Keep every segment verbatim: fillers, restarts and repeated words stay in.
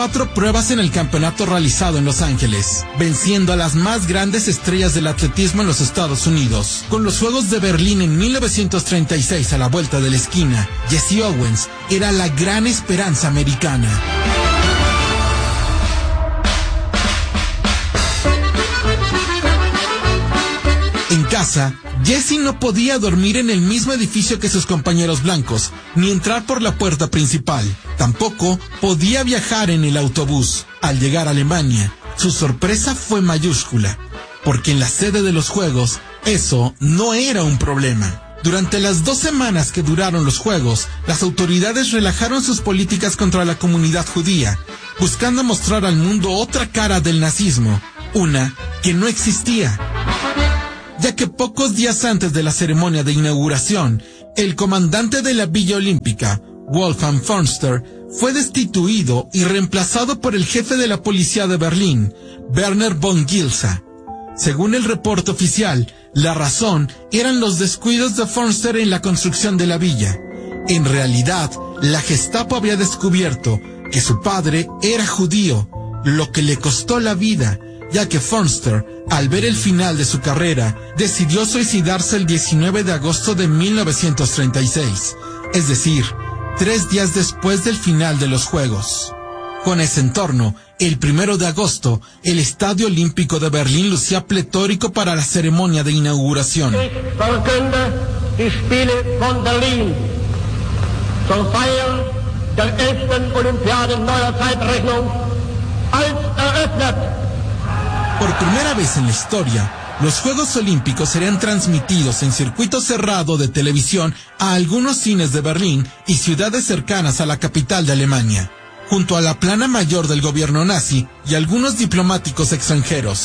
Cuatro pruebas en el campeonato realizado en Los Ángeles, venciendo a las más grandes estrellas del atletismo en los Estados Unidos. Con los Juegos de Berlín en mil novecientos treinta y seis a la vuelta de la esquina, Jesse Owens era la gran esperanza americana. En casa, Jesse no podía dormir en el mismo edificio que sus compañeros blancos, ni entrar por la puerta principal. Tampoco podía viajar en el autobús. Al llegar a Alemania, su sorpresa fue mayúscula, porque en la sede de los Juegos, eso no era un problema. Durante las dos semanas que duraron los Juegos, las autoridades relajaron sus políticas contra la comunidad judía, buscando mostrar al mundo otra cara del nazismo, una que no existía. Ya que pocos días antes de la ceremonia de inauguración, el comandante de la Villa Olímpica, Wolfgang Förster, fue destituido y reemplazado por el jefe de la policía de Berlín, Werner von Gilsa. Según el reporte oficial, la razón eran los descuidos de Förster en la construcción de la villa. En realidad, la Gestapo había descubierto que su padre era judío, lo que le costó la vida, ya que Förster, al ver el final de su carrera, decidió suicidarse el diecinueve de agosto de mil novecientos treinta y seis, es decir, tres días después del final de los Juegos. Con ese entorno, el primero de agosto, el Estadio Olímpico de Berlín lucía pletórico para la ceremonia de inauguración. Ich verkünde die Spiele von Berlin zur Feier der elften Olympiade neuer Zeitrechnung als eröffnet. Por primera vez en la historia, los Juegos Olímpicos serían transmitidos en circuito cerrado de televisión a algunos cines de Berlín y ciudades cercanas a la capital de Alemania, junto a la plana mayor del gobierno nazi y algunos diplomáticos extranjeros.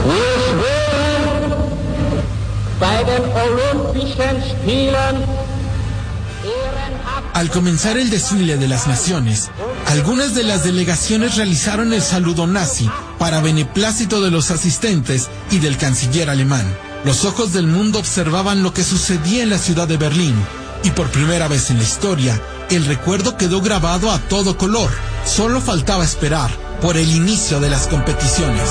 Al comenzar el desfile de las naciones, algunas de las delegaciones realizaron el saludo nazi para beneplácito de los asistentes y del canciller alemán. Los ojos del mundo observaban lo que sucedía en la ciudad de Berlín, y por primera vez en la historia, el recuerdo quedó grabado a todo color. Solo faltaba esperar por el inicio de las competiciones.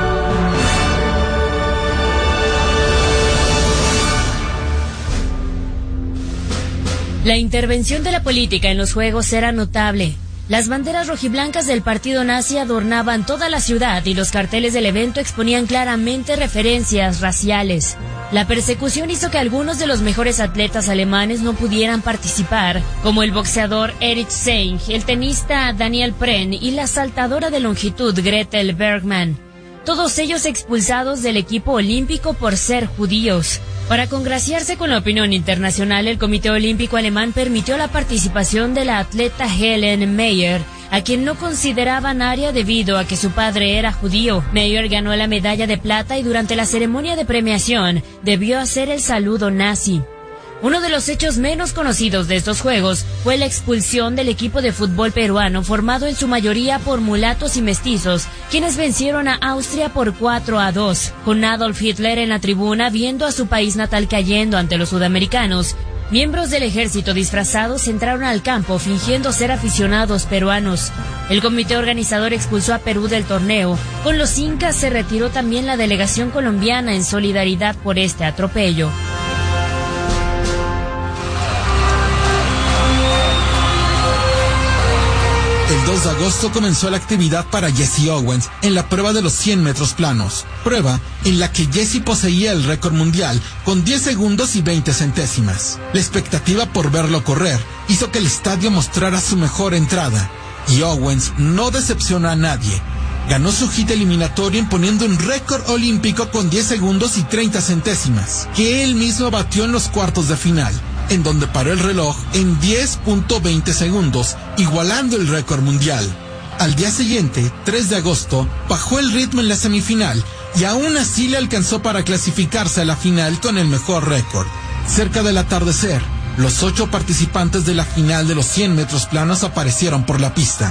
La intervención de la política en los Juegos era notable. Las banderas rojiblancas del partido nazi adornaban toda la ciudad y los carteles del evento exponían claramente referencias raciales. La persecución hizo que algunos de los mejores atletas alemanes no pudieran participar, como el boxeador Erich Seing, el tenista Daniel Prenn y la saltadora de longitud Gretel Bergmann. Todos ellos expulsados del equipo olímpico por ser judíos. Para congraciarse con la opinión internacional, el Comité Olímpico Alemán permitió la participación de la atleta Helen Meyer, a quien no consideraban aria debido a que su padre era judío. Meyer ganó la medalla de plata y durante la ceremonia de premiación debió hacer el saludo nazi. Uno de los hechos menos conocidos de estos Juegos fue la expulsión del equipo de fútbol peruano formado en su mayoría por mulatos y mestizos, quienes vencieron a Austria por cuatro a dos, con Adolf Hitler en la tribuna viendo a su país natal cayendo ante los sudamericanos. Miembros del ejército disfrazados entraron al campo fingiendo ser aficionados peruanos. El comité organizador expulsó a Perú del torneo. Con los incas se retiró también la delegación colombiana en solidaridad por este atropello. El dos de agosto comenzó la actividad para Jesse Owens en la prueba de los cien metros planos, prueba en la que Jesse poseía el récord mundial con diez segundos y veinte centésimas. La expectativa por verlo correr hizo que el estadio mostrara su mejor entrada, y Owens no decepcionó a nadie. Ganó su hit eliminatorio imponiendo un récord olímpico con diez segundos y treinta centésimas, que él mismo batió en los cuartos de final, en donde paró el reloj en diez punto veinte segundos, igualando el récord mundial. Al día siguiente, tres de agosto, bajó el ritmo en la semifinal y aún así le alcanzó para clasificarse a la final con el mejor récord. Cerca del atardecer, los ocho participantes de la final de los cien metros planos aparecieron por la pista.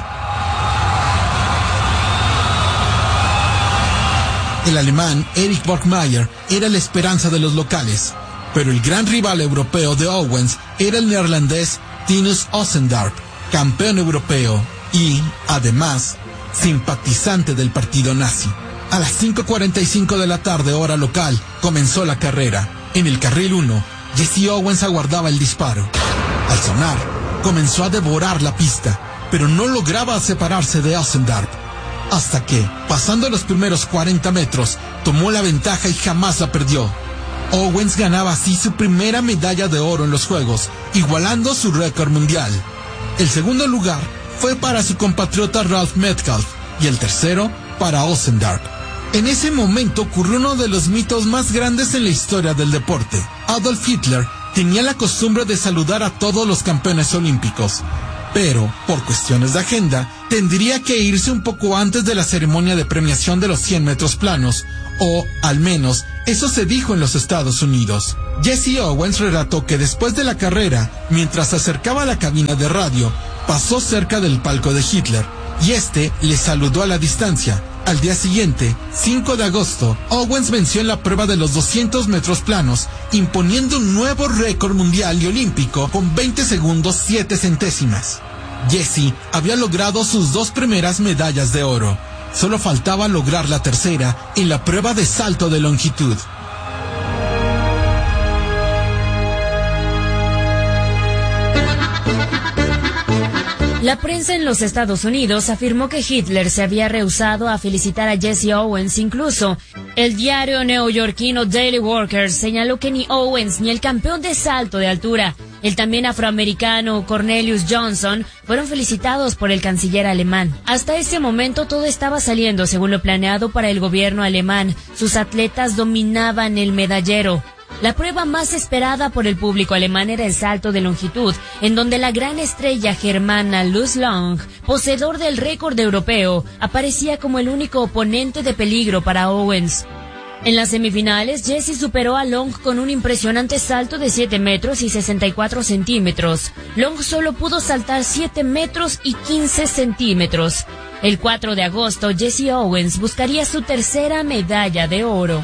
El alemán Erich Borgmeier era la esperanza de los locales, pero el gran rival europeo de Owens era el neerlandés Tinus Osendarp, campeón europeo y, además, simpatizante del partido nazi. A las cinco cuarenta y cinco de la tarde, hora local, comenzó la carrera. En el carril uno, Jesse Owens aguardaba el disparo. Al sonar, comenzó a devorar la pista, pero no lograba separarse de Osendarp. Hasta que, pasando los primeros cuarenta metros, tomó la ventaja y jamás la perdió. Owens ganaba así su primera medalla de oro en los Juegos, igualando su récord mundial. El segundo lugar fue para su compatriota Ralph Metcalfe y el tercero para Osendarp. En ese momento ocurrió uno de los mitos más grandes en la historia del deporte. Adolf Hitler tenía la costumbre de saludar a todos los campeones olímpicos, pero, por cuestiones de agenda, tendría que irse un poco antes de la ceremonia de premiación de los cien metros planos, o, al menos, eso se dijo en los Estados Unidos. Jesse Owens relató que después de la carrera, mientras se acercaba a la cabina de radio, pasó cerca del palco de Hitler, y este le saludó a la distancia. Al día siguiente, cinco de agosto, Owens venció en la prueba de los doscientos metros planos, imponiendo un nuevo récord mundial y olímpico con veinte segundos siete centésimas. Jesse había logrado sus dos primeras medallas de oro. Solo faltaba lograr la tercera en la prueba de salto de longitud. La prensa en los Estados Unidos afirmó que Hitler se había rehusado a felicitar a Jesse Owens. Incluso, el diario neoyorquino Daily Worker señaló que ni Owens ni el campeón de salto de altura, el también afroamericano Cornelius Johnson, fueron felicitados por el canciller alemán. Hasta ese momento todo estaba saliendo según lo planeado para el gobierno alemán. Sus atletas dominaban el medallero. La prueba más esperada por el público alemán era el salto de longitud, en donde la gran estrella germana Luz Long, poseedor del récord europeo, aparecía como el único oponente de peligro para Owens. En las semifinales, Jesse superó a Long con un impresionante salto de siete metros y sesenta y cuatro centímetros. Long solo pudo saltar siete metros y quince centímetros. El cuatro de agosto, Jesse Owens buscaría su tercera medalla de oro.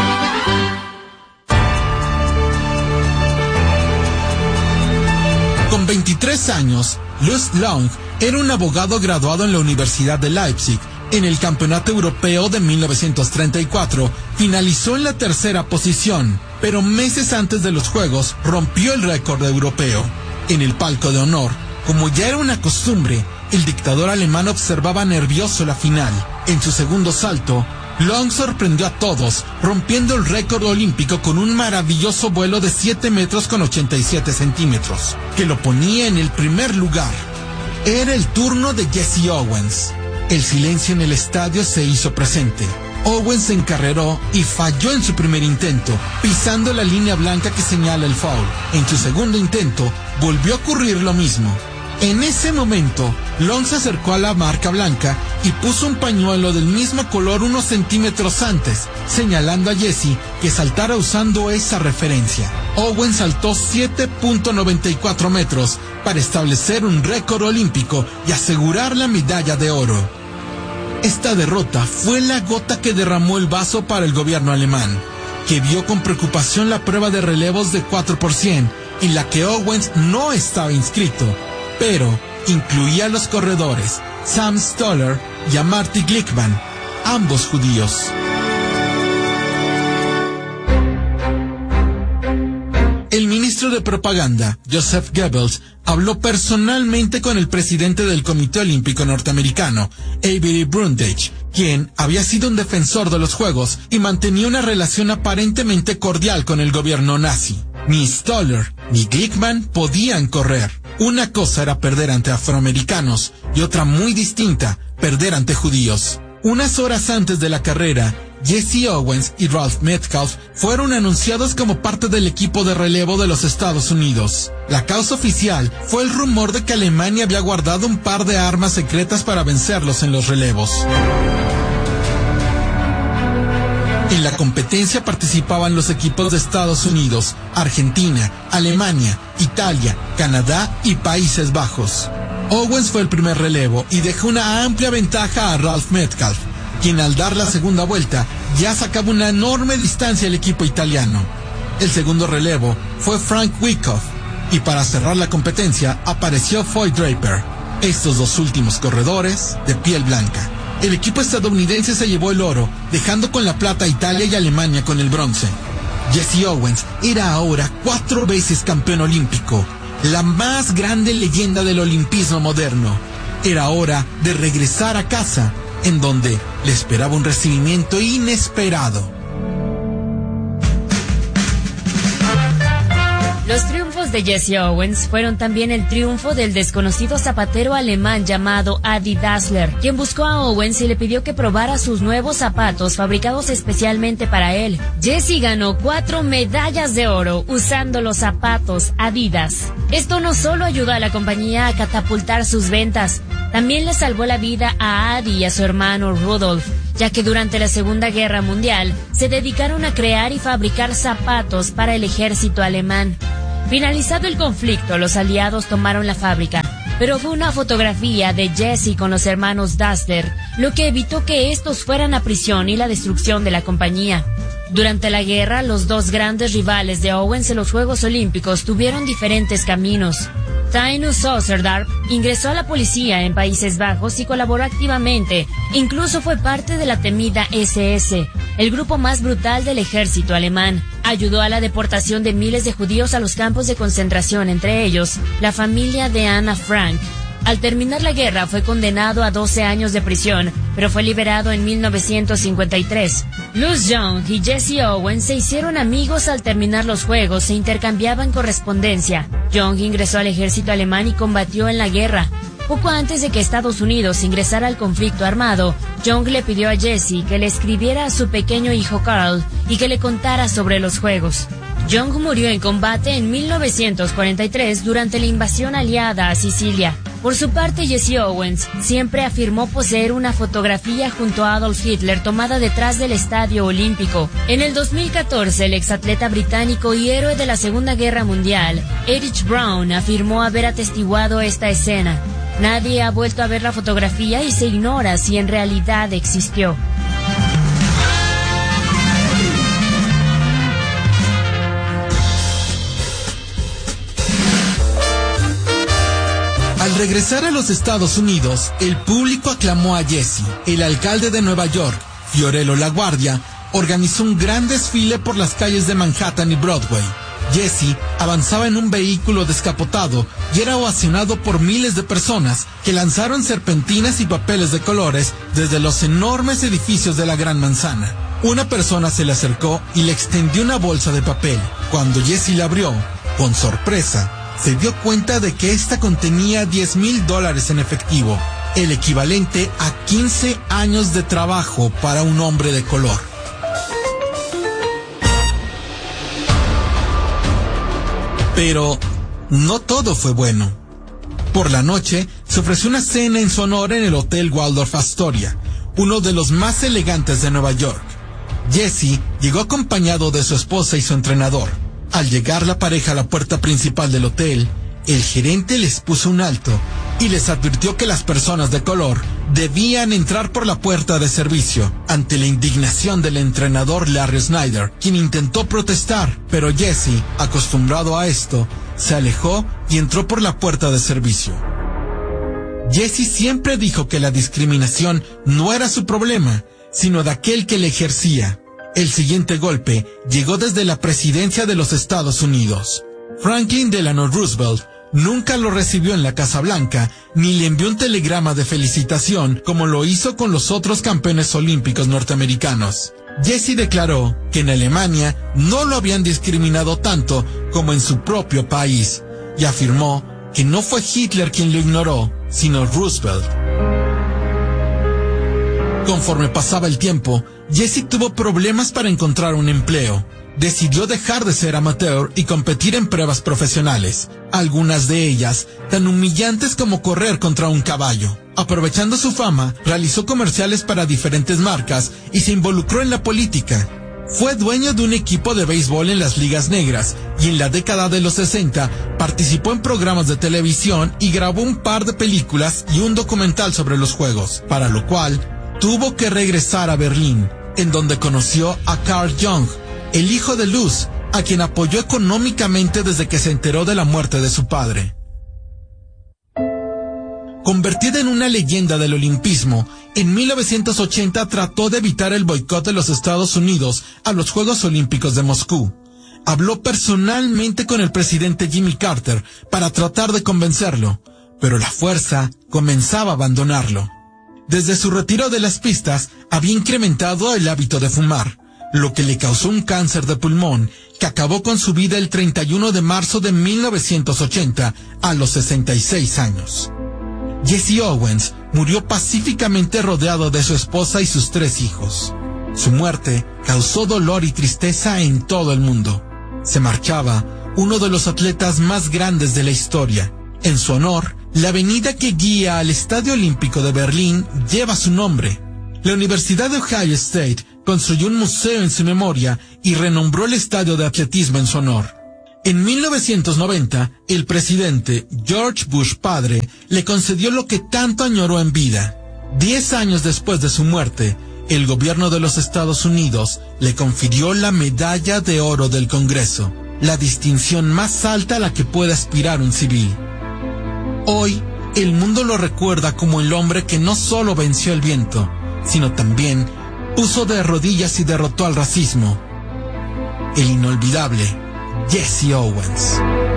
Con veintitrés años, Luz Long era un abogado graduado en la Universidad de Leipzig. En el Campeonato Europeo de mil novecientos treinta y cuatro, finalizó en la tercera posición, pero meses antes de los Juegos rompió el récord europeo. En el palco de honor, como ya era una costumbre, el dictador alemán observaba nervioso la final. En su segundo salto, Long sorprendió a todos, rompiendo el récord olímpico con un maravilloso vuelo de siete metros con ochenta y siete centímetros, que lo ponía en el primer lugar. Era el turno de Jesse Owens. El silencio en el estadio se hizo presente. Owens se encarreró y falló en su primer intento, pisando la línea blanca que señala el foul. En su segundo intento, volvió a ocurrir lo mismo. En ese momento, Long se acercó a la marca blanca y puso un pañuelo del mismo color unos centímetros antes, señalando a Jesse que saltara usando esa referencia. Owens saltó siete punto noventa y cuatro metros para establecer un récord olímpico y asegurar la medalla de oro. Esta derrota fue la gota que derramó el vaso para el gobierno alemán, que vio con preocupación la prueba de relevos de cuatro por cien, en la que Owens no estaba inscrito, pero incluía a los corredores Sam Stoller y a Marty Glickman, ambos judíos. El ministro de Propaganda, Joseph Goebbels, habló personalmente con el presidente del Comité Olímpico Norteamericano, Avery Brundage, quien había sido un defensor de los Juegos y mantenía una relación aparentemente cordial con el gobierno nazi. Ni Stoller ni Glickman podían correr. Una cosa era perder ante afroamericanos y otra muy distinta, perder ante judíos. Unas horas antes de la carrera, Jesse Owens y Ralph Metcalfe fueron anunciados como parte del equipo de relevo de los Estados Unidos. La causa oficial fue el rumor de que Alemania había guardado un par de armas secretas para vencerlos en los relevos. En la competencia participaban los equipos de Estados Unidos, Argentina, Alemania, Italia, Canadá y Países Bajos. Owens fue el primer relevo y dejó una amplia ventaja a Ralph Metcalfe, quien al dar la segunda vuelta ya sacaba una enorme distancia al equipo italiano. El segundo relevo fue Frank Wyckoff, y para cerrar la competencia apareció Floyd Draper. Estos dos últimos corredores de piel blanca. El equipo estadounidense se llevó el oro, dejando con la plata a Italia y Alemania con el bronce. Jesse Owens era ahora cuatro veces campeón olímpico, la más grande leyenda del olimpismo moderno. Era hora de regresar a casa, en donde le esperaba un recibimiento inesperado. Los triunfos de Jesse Owens fueron también el triunfo del desconocido zapatero alemán llamado Adi Dassler, quien buscó a Owens y le pidió que probara sus nuevos zapatos fabricados especialmente para él. Jesse ganó cuatro medallas de oro usando los zapatos Adidas. Esto no solo ayudó a la compañía a catapultar sus ventas, también le salvó la vida a Adi y a su hermano Rudolf, ya que durante la Segunda Guerra Mundial se dedicaron a crear y fabricar zapatos para el ejército alemán. Finalizado el conflicto, los aliados tomaron la fábrica, pero fue una fotografía de Jesse con los hermanos Dassler, lo que evitó que estos fueran a prisión y la destrucción de la compañía. Durante la guerra, los dos grandes rivales de Owens en los Juegos Olímpicos tuvieron diferentes caminos. Tinus Osterdarp ingresó a la policía en Países Bajos y colaboró activamente. Incluso fue parte de la temida ese ese, el grupo más brutal del ejército alemán. Ayudó a la deportación de miles de judíos a los campos de concentración, entre ellos la familia de Anna Frank. Al terminar la guerra fue condenado a doce años de prisión, pero fue liberado en mil novecientos cincuenta y tres. Luz Young y Jesse Owens se hicieron amigos al terminar los Juegos e intercambiaban correspondencia. Young ingresó al ejército alemán y combatió en la guerra. Poco antes de que Estados Unidos ingresara al conflicto armado, Young le pidió a Jesse que le escribiera a su pequeño hijo Carl y que le contara sobre los Juegos. Young murió en combate en mil novecientos cuarenta y tres durante la invasión aliada a Sicilia. Por su parte, Jesse Owens siempre afirmó poseer una fotografía junto a Adolf Hitler tomada detrás del Estadio Olímpico. En el dos mil catorce, el exatleta británico y héroe de la Segunda Guerra Mundial, Erich Brown, afirmó haber atestiguado esta escena. Nadie ha vuelto a ver la fotografía y se ignora si en realidad existió. Al regresar a los Estados Unidos, el público aclamó a Jesse. El alcalde de Nueva York, Fiorello LaGuardia, organizó un gran desfile por las calles de Manhattan y Broadway. Jesse avanzaba en un vehículo descapotado y era ovacionado por miles de personas que lanzaron serpentinas y papeles de colores desde los enormes edificios de la Gran Manzana. Una persona se le acercó y le extendió una bolsa de papel. Cuando Jesse la abrió, con sorpresa, se dio cuenta de que esta contenía diez mil dólares en efectivo, el equivalente a quince años de trabajo para un hombre de color. Pero no todo fue bueno. Por la noche, se ofreció una cena en su honor en el Hotel Waldorf Astoria, uno de los más elegantes de Nueva York. Jesse llegó acompañado de su esposa y su entrenador. Al llegar la pareja a la puerta principal del hotel, el gerente les puso un alto y les advirtió que las personas de color debían entrar por la puerta de servicio. Ante la indignación del entrenador Larry Snyder, quien intentó protestar, pero Jesse, acostumbrado a esto, se alejó y entró por la puerta de servicio. Jesse siempre dijo que la discriminación no era su problema, sino de aquel que le ejercía. El siguiente golpe llegó desde la presidencia de los Estados Unidos. Franklin Delano Roosevelt nunca lo recibió en la Casa Blanca, ni le envió un telegrama de felicitación como lo hizo con los otros campeones olímpicos norteamericanos. Jesse declaró que en Alemania no lo habían discriminado tanto como en su propio país, y afirmó que no fue Hitler quien lo ignoró, sino Roosevelt. Conforme pasaba el tiempo, Jesse tuvo problemas para encontrar un empleo. Decidió dejar de ser amateur y competir en pruebas profesionales, algunas de ellas tan humillantes como correr contra un caballo. Aprovechando su fama, realizó comerciales para diferentes marcas y se involucró en la política. Fue dueño de un equipo de béisbol en las ligas negras y en la década de los sesenta participó en programas de televisión y grabó un par de películas y un documental sobre los juegos, para lo cual tuvo que regresar a Berlín, en donde conoció a Carl Jung, el hijo de Luz, a quien apoyó económicamente desde que se enteró de la muerte de su padre. Convertida en una leyenda del olimpismo, En mil novecientos ochenta trató de evitar el boicot de los Estados Unidos a los Juegos Olímpicos de Moscú. Habló personalmente con el presidente Jimmy Carter para tratar de convencerlo, pero la fuerza comenzaba a abandonarlo. Desde su retiro de las pistas, había incrementado el hábito de fumar, lo que le causó un cáncer de pulmón que acabó con su vida el treinta y uno de marzo de mil novecientos ochenta a los sesenta y seis años. Jesse Owens murió pacíficamente rodeado de su esposa y sus tres hijos. Su muerte causó dolor y tristeza en todo el mundo. Se marchaba uno de los atletas más grandes de la historia. En su honor, la avenida que guía al Estadio Olímpico de Berlín lleva su nombre. La Universidad de Ohio State construyó un museo en su memoria y renombró el estadio de atletismo en su honor. En mil novecientos noventa, el presidente George Bush padre le concedió lo que tanto añoró en vida. Diez años después de su muerte, el gobierno de los Estados Unidos le confirió la Medalla de Oro del Congreso, la distinción más alta a la que puede aspirar un civil. Hoy, el mundo lo recuerda como el hombre que no solo venció el viento, sino también puso de rodillas y derrotó al racismo. El inolvidable Jesse Owens.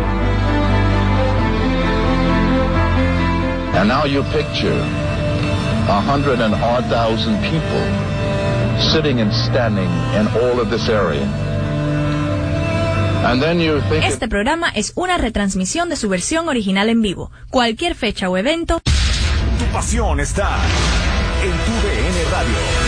And now you picture a hundred and odd thousand people sitting and standing in all of this area. And then you think este programa es una retransmisión de su versión original en vivo. Cualquier fecha o evento. Tu pasión está en tu D N Radio.